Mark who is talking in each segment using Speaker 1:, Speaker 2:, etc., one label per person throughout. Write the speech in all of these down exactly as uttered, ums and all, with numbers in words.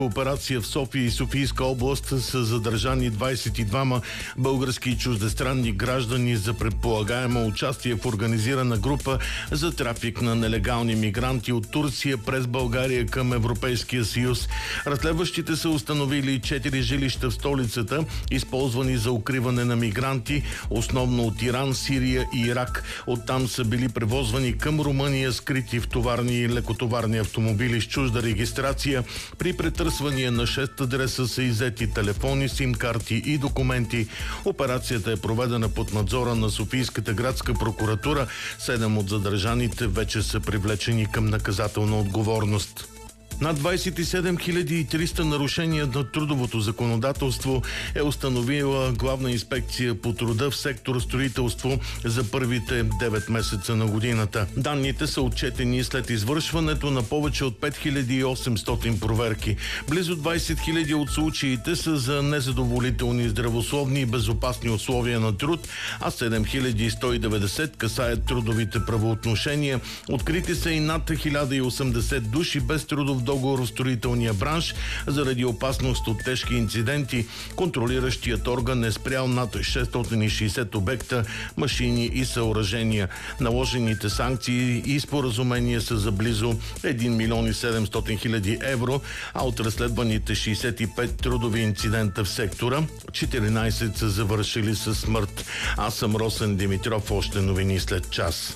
Speaker 1: Операция в София и Софийска област са задържани двадесет и двама български и чуждестранни граждани за предполагаемо участие в организирана група за трафик на нелегални мигранти от Турция през България към Европейския съюз. Разследващите са установили четири жилища в столицата, използвани за укриване на мигранти, основно от Иран, Сирия и Ирак. Оттам са били превозвани към Румъния скрити в товарни и лекотоварни автомобили с чужда регистрация. При претърсвания на шест адреса са иззети телефони, сим-карти и документи. Операцията е проведена под надзора на Софийската градска прокуратура. Седем от задържаните вече са привлечени към наказателна отговорност. Над двадесет и седем хиляди и триста нарушения на трудовото законодателство е установила Главна инспекция по труда в сектор строителство за първите девет месеца на годината. Данните са отчетени след извършването на повече от пет хиляди и осемстотин проверки. Близо двадесет хиляди от случаите са за незадоволителни здравословни и безопасни условия на труд, а седем хиляди сто и деветдесет касаят трудовите правоотношения. Открити са и над хиляда и осемдесет души без трудов договор в строителния бранш заради опасност от тежки инциденти. Контролиращият орган е спрял над шестстотин и шейсет обекта, машини и съоръжения. Наложените санкции и споразумения са за близо един милион и седемстотин хиляди евро, а от разследваните шейсет и пет трудови инцидента в сектора, четиринадесет са завършили със смърт. Аз съм Росен Димитров, още новини след час.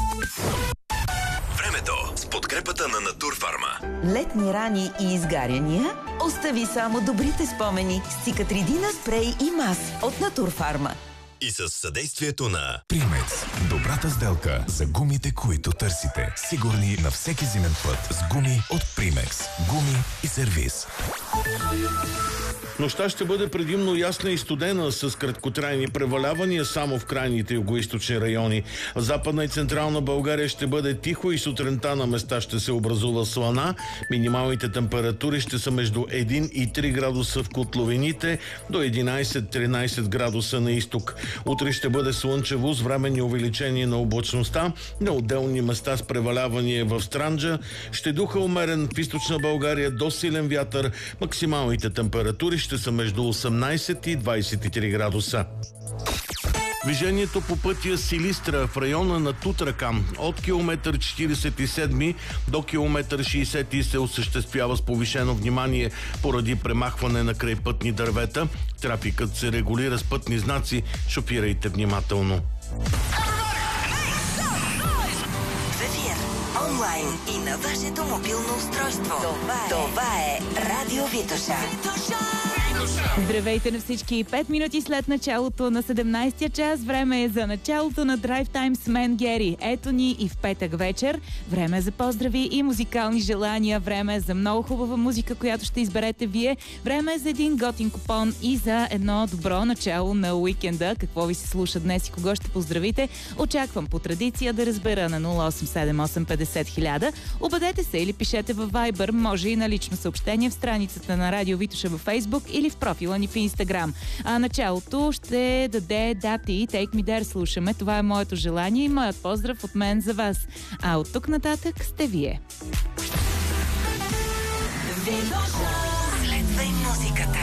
Speaker 2: С подкрепата на Натурфарма.
Speaker 3: Летни рани и изгаряния? Остави само добрите спомени с Цикатридина спрей и мас от Натурфарма.
Speaker 2: И с съдействието на
Speaker 4: Примекс. Добрата сделка за гумите, които търсите. Сигурни на всеки зимен път с гуми от Примекс. Гуми и сервиз.
Speaker 1: Нощта ще бъде предимно ясна и студена с краткотрайни превалявания само в крайните югоизточни райони. В Западна и Централна България ще бъде тихо и сутринта на места ще се образува слана. Минималните температури ще са между един и три градуса в котловините, до единадесет-тринадесет градуса на изток. Утре ще бъде слънчево с временни увеличение на облачността. На отделни места с превалявания в Странджа ще духа умерен в източна България до силен вятър. Максималните температури ще са между осемнадесет и двадесет и три градуса. Движението по пътя Силистра в района на Тутракан от километър четиридесет и седми до километър шейсети се осъществява с повишено внимание поради премахване на крайпътни дървета. Трафикът се регулира с пътни знаци. Шофирайте внимателно.
Speaker 3: В ефир, онлайн и на вашето мобилно устройство. Това е, Това е Радио Витоша.
Speaker 5: Здравейте на всички! Пет минути след началото на седемнадесетия час. Време е за началото на Drive Time с мен Гери. Ето ни и в петък вечер. Време е за поздрави и музикални желания. Време е за много хубава музика, която ще изберете вие. Време е за един готин купон и за едно добро начало на уикенда. Какво ви се слуша днес и кого ще поздравите? Очаквам по традиция да разбера на нула осем седем осем петдесет хиляда. Обадете се или пишете във Viber, може и на лично съобщение в страницата на Радио Витоша във Facebook или в профила ни в Инстаграм. А началото ще даде дати и Take Me There слушаме. Това е моето желание и моят поздрав от мен за вас. А от тук нататък сте вие.
Speaker 3: Следва и музиката.